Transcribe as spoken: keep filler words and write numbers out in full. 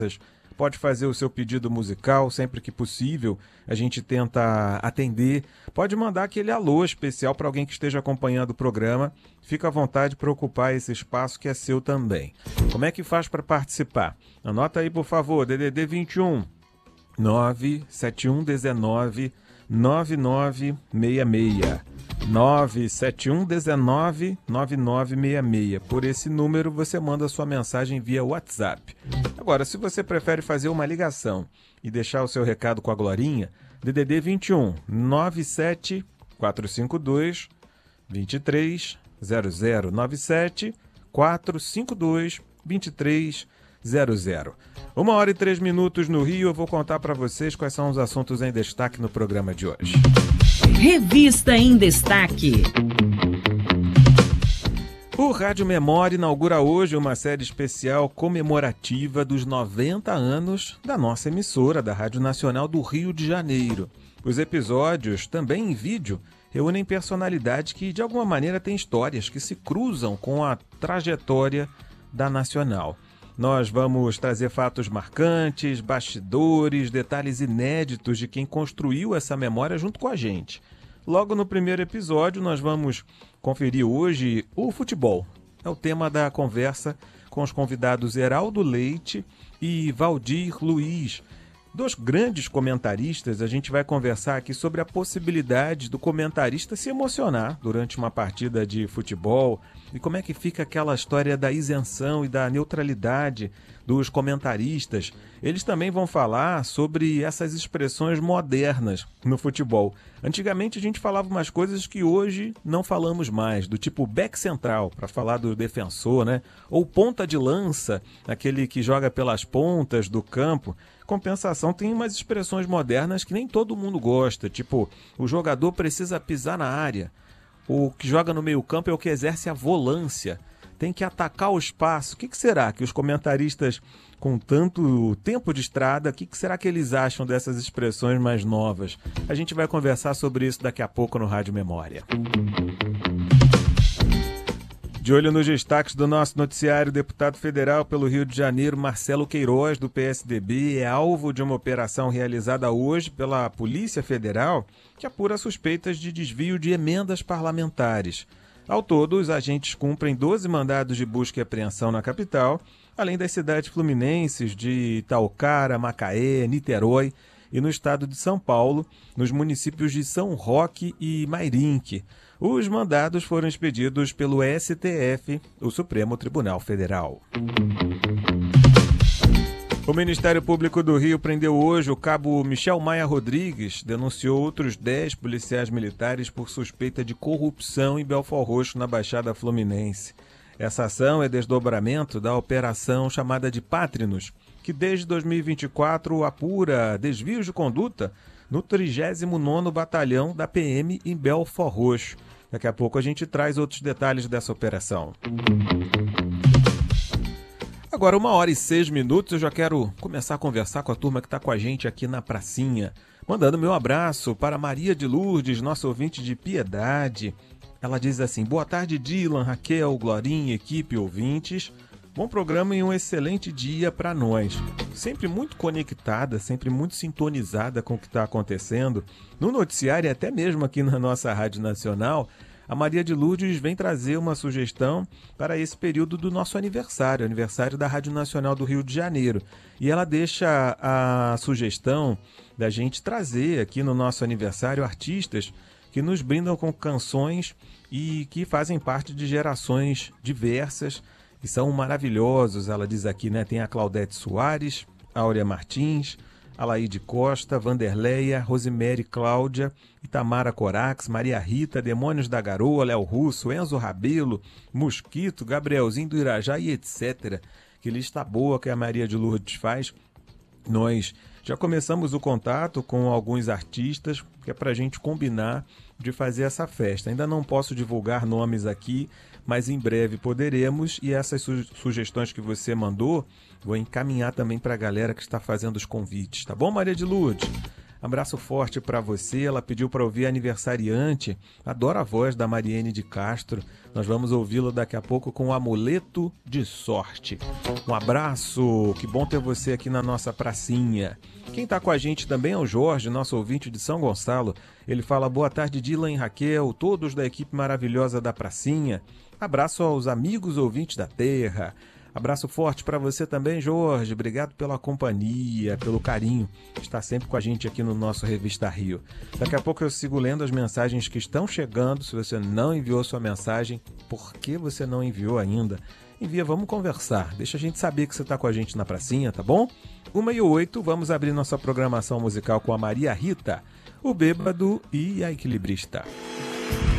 Pode fazer o seu pedido musical sempre que possível, a gente tenta atender. Pode mandar aquele alô especial para alguém que esteja acompanhando o programa. Fica à vontade para ocupar esse espaço que é seu também. Como é que faz para participar? Anota aí, por favor, D D D vinte e um, nove sete um um nove, nove nove seis seis. nove sete um um nove, nove nove seis seis. Por esse número você manda sua mensagem via WhatsApp. Agora, se você prefere fazer uma ligação e deixar o seu recado com a Glorinha, D D D vinte e um, nove sete quatro cinco dois, dois três zero zero. nove sete quatro cinco dois, dois três zero zero. Uma hora e três minutos no Rio, eu vou contar para vocês quais são os assuntos em destaque no programa de hoje. Revista em Destaque. O Rádio Memória inaugura hoje uma série especial comemorativa dos noventa anos da nossa emissora, da Rádio Nacional do Rio de Janeiro. Os episódios, também em vídeo, reúnem personalidades que, de alguma maneira, têm histórias que se cruzam com a trajetória da Nacional. Nós vamos trazer fatos marcantes, bastidores, detalhes inéditos de quem construiu essa memória junto com a gente. Logo no primeiro episódio, nós vamos conferir hoje o futebol. É o tema da conversa com os convidados Heraldo Leite e Valdir Luiz. Dois grandes comentaristas. A gente vai conversar aqui sobre a possibilidade do comentarista se emocionar durante uma partida de futebol e como é que fica aquela história da isenção e da neutralidade dos comentaristas. Eles também vão falar sobre essas expressões modernas no futebol. Antigamente a gente falava umas coisas que hoje não falamos mais, do tipo back central, para falar do defensor, né? Ou ponta de lança, aquele que joga pelas pontas do campo. Compensação, tem umas expressões modernas que nem todo mundo gosta, tipo, o jogador precisa pisar na área, o que joga no meio campo é o que exerce a volância, tem que atacar o espaço. O que, que será que os comentaristas com tanto tempo de estrada, o que, que será que eles acham dessas expressões mais novas? A gente vai conversar sobre isso daqui a pouco no Rádio Memória. De olho nos destaques do nosso noticiário, o deputado federal pelo Rio de Janeiro, Marcelo Queiroz, do P S D B, é alvo de uma operação realizada hoje pela Polícia Federal que apura suspeitas de desvio de emendas parlamentares. Ao todo, os agentes cumprem doze mandados de busca e apreensão na capital, além das cidades fluminenses de Itaucara, Macaé, Niterói e no estado de São Paulo, nos municípios de São Roque e Mairinque. Os mandados foram expedidos pelo S T F, o Supremo Tribunal Federal. O Ministério Público do Rio prendeu hoje o cabo Michel Maia Rodrigues, denunciou outros dez policiais militares por suspeita de corrupção em Belford Roxo, na Baixada Fluminense. Essa ação é desdobramento da operação chamada de Pátrinos, que desde dois mil e vinte e quatro apura desvios de conduta no trigésimo nono Batalhão da P M em Belford Roxo. Daqui a pouco a gente traz outros detalhes dessa operação. Agora, uma hora e seis minutos, eu já quero começar a conversar com a turma que está com a gente aqui na pracinha. Mandando meu abraço para Maria de Lourdes, nossa ouvinte de Piedade. Ela diz assim: boa tarde, Dylan, Raquel, Glorinha, equipe, ouvintes. Bom programa e um excelente dia para nós. Sempre muito conectada, sempre muito sintonizada com o que está acontecendo. No noticiário e até mesmo aqui na nossa Rádio Nacional, a Maria de Lourdes vem trazer uma sugestão para esse período do nosso aniversário, aniversário da Rádio Nacional do Rio de Janeiro. E ela deixa a sugestão da gente trazer aqui no nosso aniversário artistas que nos brindam com canções e que fazem parte de gerações diversas e são maravilhosos. Ela diz aqui, né? Tem a Claudete Soares, Áurea Martins, Alaide Costa, Vanderleia, Rosemary Cláudia, Itamara Corax, Maria Rita, Demônios da Garoa, Léo Russo, Enzo Rabelo, Mosquito, Gabrielzinho do Irajá e etcétera. Que lista boa que a Maria de Lourdes faz. Nós já começamos o contato com alguns artistas, que é para a gente combinar de fazer essa festa. Ainda não posso divulgar nomes aqui, mas em breve poderemos, e essas su- sugestões que você mandou, vou encaminhar também para a galera que está fazendo os convites, tá bom, Maria de Lourdes? Abraço forte para você. Ela pediu para ouvir Aniversariante. Adoro a voz da Mariene de Castro. Nós vamos ouvi-la daqui a pouco com o Amuleto de Sorte. Um abraço. Que bom ter você aqui na nossa pracinha. Quem está com a gente também é o Jorge, nosso ouvinte de São Gonçalo. Ele fala: boa tarde, Dylan e Raquel, todos da equipe maravilhosa da pracinha. Abraço aos amigos ouvintes da terra. Abraço forte para você também, Jorge. Obrigado pela companhia, pelo carinho. Está sempre com a gente aqui no nosso Revista Rio. Daqui a pouco eu sigo lendo as mensagens que estão chegando. Se você não enviou sua mensagem, por que você não enviou ainda? Envia, vamos conversar. Deixa a gente saber que você está com a gente na pracinha, tá bom? Uma e oito, vamos abrir nossa programação musical com a Maria Rita, o Bêbado e a Equilibrista.